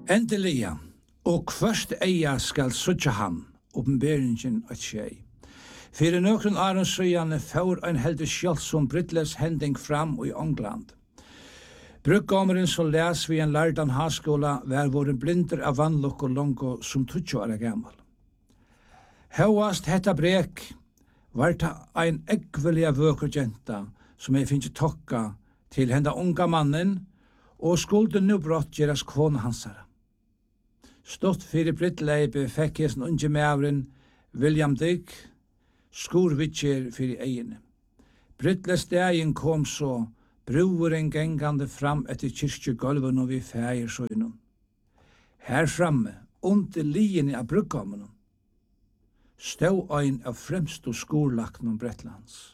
Endelig, og hvert eia skal søtja han, oppenberingen et skjei. Fyrir nøkron åren søgjane får ein heldig skjold som brittles hending fram i England. Brukkommeren som les vi en lærdan haskola var våren blinder av vannlokk og longo som 20 år gammal. Høyast hetta brek var ta ein eggvelja vøkur jenta som finnst tokka til henda unga mannen og skulden nu brått gjeras kvån hansara. Stått fyrir brittleipe fekk hesen unge mævren William Dick skurvitjer fyrir egene. Brittles dagen kom så broren gengande fram etter kyrkjegolven og vi fægir søgnen. Her framme, under liene av brukkommene, stod ein av fremstu skorlakten om Brettlands.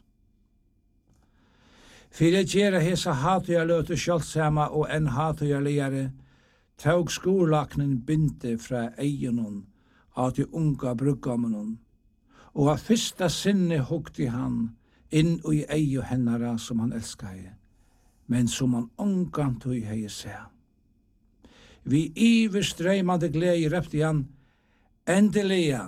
Fyrir gjera hesa hatuja løte sjálfsama og en hatuja liare, tog skorlaknen binte fra egenon av de unga brukkommene, og av fyrsta sinne hugti han inn i eio hennara som han elskaje, men som han omgant i hei se. Vi iverstreimande glede røpte han, endelia,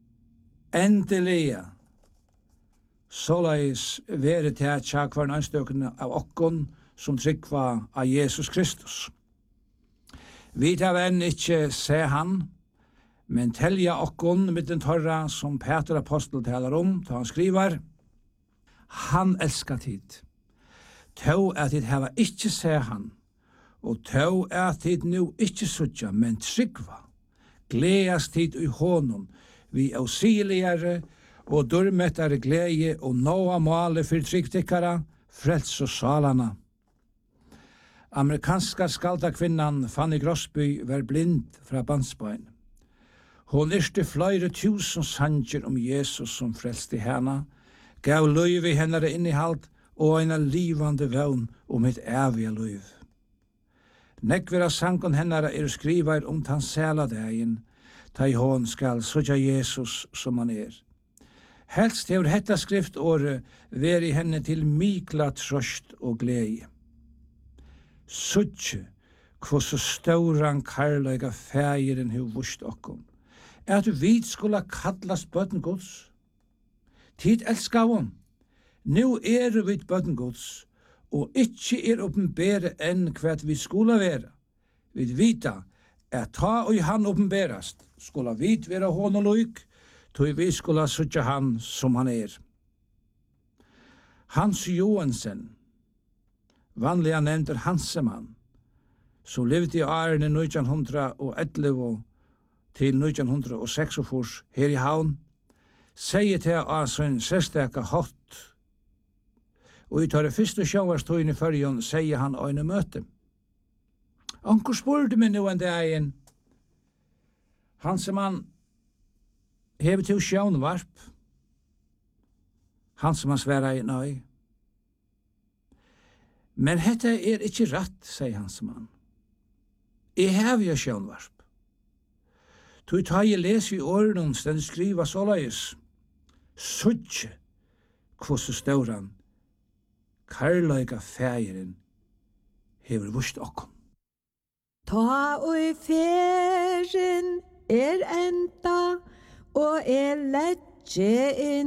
såleis vere til tjak var anstøkene av okkon som tryggva av Jesus Kristus. Vi tar enn ikkje se han, men telja okkon med den torra som Peter apostel talar da han skriver, han elskar tid. Tau at tid heva ikkje se han, og tau at tid nu ikkje suttja, men tryggva. Gleas tid i honom, vi ausiligare og durmettare glede og noa male for tryggtikkara, frels og salana. Amerikanska skaldakvinnan Fanny Grosby var blind fra bandsbein. Hon yrste fløyre 1000 sanger om Jesus som frelste henne, gav løyv i hennare innihalt og en livande vøvn om et evige løyv. Nekvera sangon hennara skrivar om tan sæladegin, ta i hon skal søtja Jesus som han Helst hever hetta skriftåret veri henne til mikla trøst og glede. Søtje, hvor så stauran karløyga fægiren hev vust okkom, at vi skulle kallas bøttengods. Tid elskar hon. Nu vi bøttengods, og ikkje oppenbere enn hva vi skulle være. Vi vita at ta og han oppenberast, skulle vi være hon og loik, tog vi skulle søtja han som han Hans Johansen, vanliga nevnter Hansemann, som levde i årene 1911 til 1946 her i havn, sier til at sin særsteka hatt, og i tar det første sjåvarstøyene i førjen, sier han øyne møte. Anker spurte meg nå en dag, Hansemann, hever til sjånvarp? Hansemann sværa i nøy. Men hetta ikkje ratt, sier Hansemann. Jeg hever jo sjånvarp. Tog ta jeg les i åren den skriva såleis. Suttje, kvose stauran, karløyga fægiren, hever vust okkom. Ta og ferien enda, og letje inn